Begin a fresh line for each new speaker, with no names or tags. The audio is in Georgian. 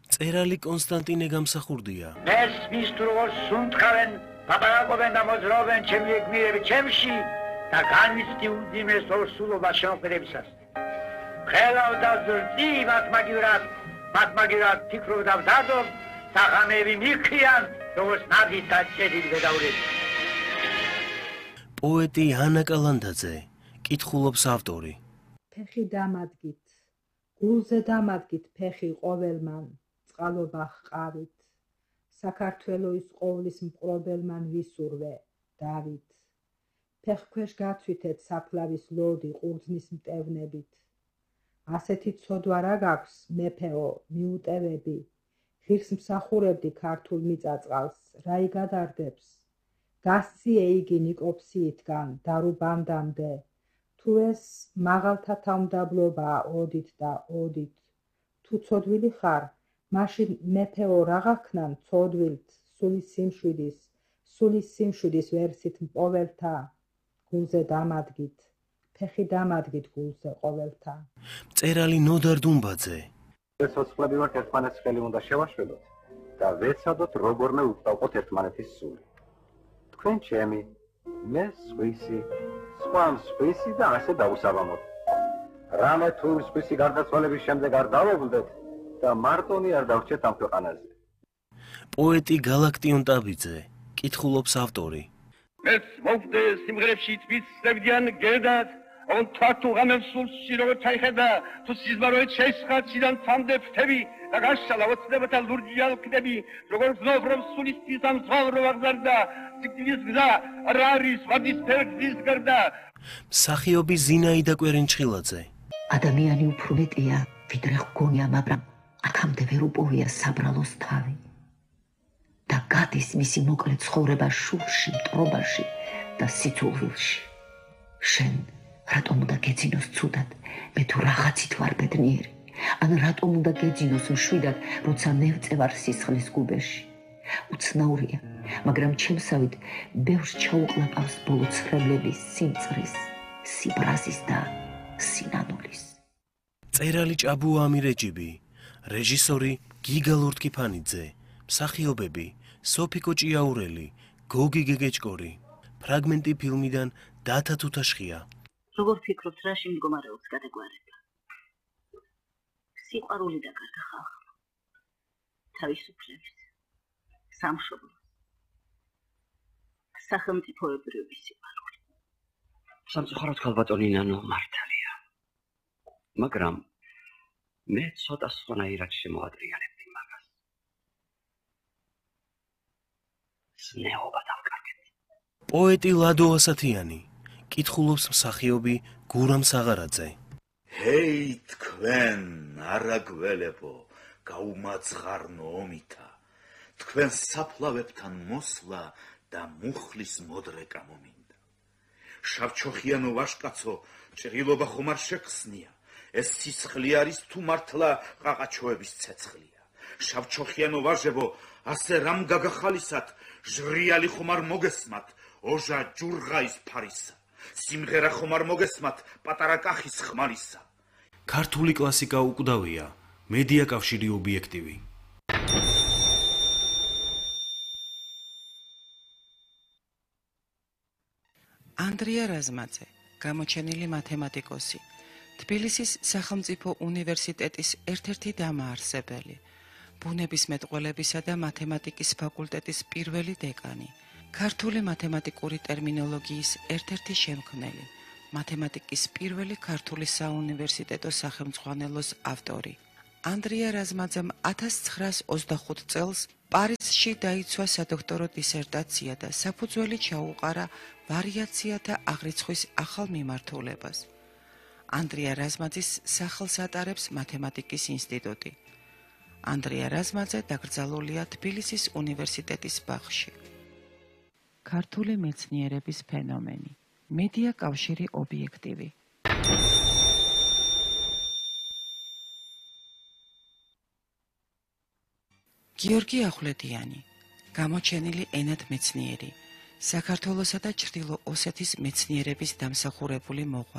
წერალი კონსტანტინე გამსახურდია.
ეს მისტროოს სუნთქავენ, პაპარაკობენ და მოძრაობენ ჩემი ეგმირები ჩემში და განვიცდი უძიმეს ორსულობა შემოქმედებისას. ხელავ და ზრდი მათმაგირად ფიქრობ და ვდადობ, საღამეები მიქრიან, როგორც ნადით და ჭედით გადავლეთ.
პოეტი ანა კალანდაძე, კითხულობს ავტორი.
ფეხი დამადგით, გულზე დამადგით ფეხი ყოველმან, წყალობა ჰყავით. საქართველოს ყოვლის მყრობელმან ვისურვე, დავით. ფეხქვეშ გაცვითეთ საფლავის ლოდი ყურძნის მტევნებით. ასეთი ცოდვა რა გაქვს, მეფეო, მიუტევები. ღირს მსახურებდი ქართულ მიწა-წყალს, რა იგადარდებს. გასციე იგი ნიკოფსიითგან დარუბანდამდე. თუ ეს მაღალთა თავმდაბლობაა ოდით და ოდით. თუ ცოდვილი ხარ, მაშინ მეფეო რაღა ქნან ცოდვილთ სულის სიმშვიდის ვერსით მპოველთა. გულზე დამადგით, ფეხი დამადგით გულზე ყოველთა.
წერალი ნოდარ დუმბაძე.
ცოცხლები ვართ, ერთმანეთს ხელი უნდა შევაშველოთ და ვეცადოთ როგორმე უწყავყოთ ერთმანეთის სული. თქვენ ჩემი, მე სხვისი, სხვა სხვისი და ასე დაუსაბამოთ. რამე თუ სხვისი გარდაცვალების შემდეგ არ დავუვლდეთ და მარტონი არ დავრჩეთ ამ ქვეყანაზე.
პოეტი გალაქტიონ ტაბიძე, კითხულობს ავტორი.
მეც მოვდე სიმღერებში თვითსწევდიან გერდად, on თართულ ღამებს სულში როგორ ჩაიხედა, თუ სიზმაროეთ შეისხა ციდან თამდე ფრთები და გაშალა ოცნებათა ლურჯი ალკდები, როგორ გზნով რომ სულისთვის ამ ზღავრო აღზარდა, სიკვდილის გზა არ არის ვადისფერ გზის გარდა.
მსახიობი ზინაიდა კვერინჩხილაძე.
ადამიანი უფრო მეტია, ვიდრე ჰგონია, მაგრამ აქამდე ვერ უპოვია საბრალოს თავი. და გადის მისი მოკლე ცხოვრება შურში, მტრობაში და სიცოცხლეში. შენ რატომ უნდა გეძინოს ცუდად, მე თუ რაღაცით ვარ ბედნიერი, ან რატომ უნდა გეძინოს მშვიდად, როცა მე ვწევარ სისხლის გუბეში. უცნაურია, მაგრამ ჩემსავით ბევრს ჩაუყლაპავს ბოლო ცხრილების სიმწრის, სიბრაზის და სინანულის.
წერალი ჭაბუა ამირეჯიბი, რეჟისორი გიგა ლორთქიფანიძე, მსახიობები სოფიკო ჭიაურელი, გოგი გეგეჭკორი. ფრაგმენტი ფილმიდან დათა თუთაშხია.
როგორ ფიქრობთ, რაში მდგომარეობს გადაგვარება? სიყვარული დაკარგა ხალხმა, თავისუფლების, სამშობლოს, სახელმწიფოებრიობის სიყვარული.
სამწუხაროდ ქალბატონი ნანო მართალია, მაგრამ მე ცოტა სხვანაირად შემოადრიანებდი მაგას. ზნეობა დავკარგეთ.
პოეტი ლადო ასათიანი, კითხულობს მსახიობი გურამ საღარაძე.
ჰეი თქვენ არაგველებო, გაუმაძღარნო ომითა, თქვენ საფლავებთან მოსვლა და მუხლის მოდრეკა მომინდა. შავჩოხიანო ვაშკაცო, ჭრილობა ხომ არ შეგხსნია, ეს სისხლი არის თუ მართლა ყაყაჩოების ცეცხლია. შავჩოხიანო ვაჟებო, ასე რამ გაგახალისათ, ჟრიალი ხომ არ მოგესმათ, ოჟა ჯურღაის ფარისა. სიმღერა ხომ არ მოგესმათ, პატარა კახის ხმალისა.
ქართული კლასიკა უკვდავია, მედია კავშირი ობიექტივი.
ანდრია რაზმაძე, გამოჩენილი მათემატიკოსი, თბილისის სახელმწიფო უნივერსიტეტის ერთ-ერთი დამაარსებელი, ბუნებისმეტყველებისა და მათემატიკის ფაკულტეტის პირველი დეკანი, ქართული მათემატიკური ტერმინოლოგიის ერთ-ერთი შემქმნელი, მათემატიკის პირველი ქართული საუნივერსიტეტო სახელმძღვანელოს ავტორი. ანდრია რაზმაძემ 1925 წელს პარიზში დაიცვა სადოქტორო დისერტაცია და საფუძველი ჩაუყარა ვარიაციათა აღრიცხვის ახალ მიმართულებას. ანდრია რაზმაძის სახელს ატარებს მათემატიკის ინსტიტუტი. ანდრია რაზმაძე დაკრძალულია თბილისის უნივერსიტეტის ბაღში. ქართული მეცნიერების ფენომენი. მედია კავშირი ობიექტივი. გიორგი ახვლედიანი, გამოჩენილი ენათმეცნიერი, საქართველოსა და ჩრდილო ოსეთის მეცნიერების დამსახურებული მოღვაწე.